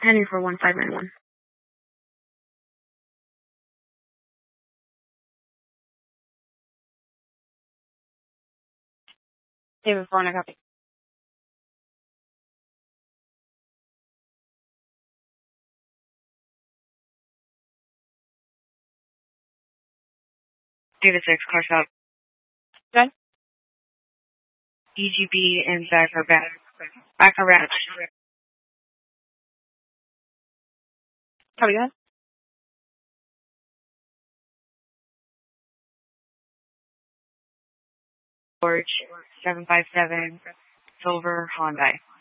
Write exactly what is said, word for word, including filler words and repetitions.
Heading for one five nine one. David four, I copy. David six, car stop. Good. E G B and back or back. Back or back. Copy that. George, seven five seven, Silver, Hyundai.